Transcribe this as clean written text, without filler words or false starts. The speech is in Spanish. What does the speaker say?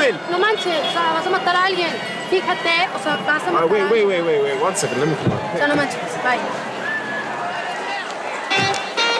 él. No manches, o sea, vas a matar a alguien. Fíjate, o sea, vas a matar a alguien. Wait. 1 second, let me come on. O sea, no manches, bye.